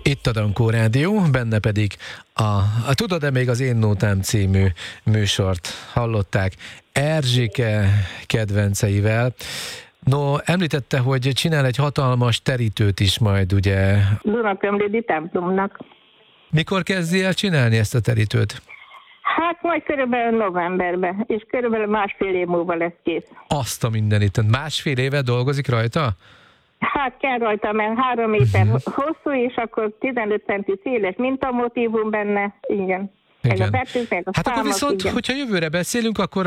Itt a Dankó Rádió, benne pedig a Tudod-e még az Én Nótám című műsort hallották Erzsike kedvenceivel. No, említette, hogy csinál egy hatalmas terítőt is majd, ugye? Dunakömlődi templomnak. Mikor kezdi el csinálni ezt a terítőt? Hát majd körülbelül novemberben, és körülbelül másfél év múlva lesz kész. Azt a mindenit. Másfél éve dolgozik rajta? Hát kell rajta, mert 3 méter hosszú, és akkor 15 centi széles mintamotívum benne, igen. Igen. Meg a Hát akkor viszont, igen. hogyha jövőre beszélünk, akkor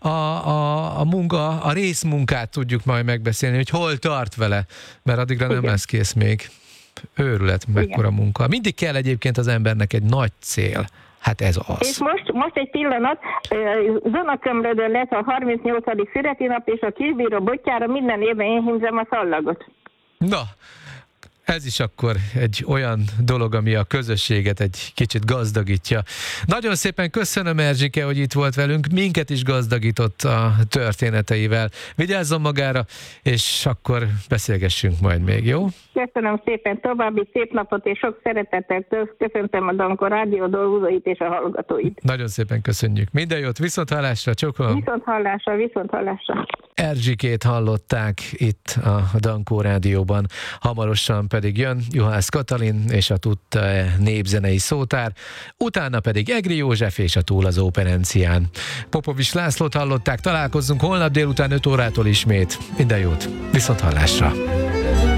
a részmunkát tudjuk majd megbeszélni, hogy hol tart vele, mert addigra nem lesz kész még. Őrület, mekkora munka. Mindig kell egyébként az embernek egy nagy cél. Hát ez az. És most egy pillanat, Dunakömlődön lesz a 38. születinap, és a kisbíró botjára minden évben én hímzem a szallagot. Na, ez is akkor egy olyan dolog, ami a közösséget egy kicsit gazdagítja. Nagyon szépen köszönöm, Erzsike, hogy itt volt velünk, minket is gazdagított a történeteivel. Vigyázzon magára, és akkor beszélgessünk majd még, jó? Köszönöm szépen, további szép napot, és sok szeretettel köszöntöm a Dankó Rádió dolgozóit és a hallgatóit. Nagyon szépen köszönjük. Minden jót, viszonthallásra, csókolom. Viszonthallásra. Erzsikét hallották itt a Dankó Rádióban. Hamarosan pedig jön Juhász Katalin és a Tudta-e népzenei szótár, utána pedig Egri József és a Túl az Óperencián. Popovics Lászlót hallották, találkozzunk holnap délután 5 órától ismét. Minden jót, viszonthallásra.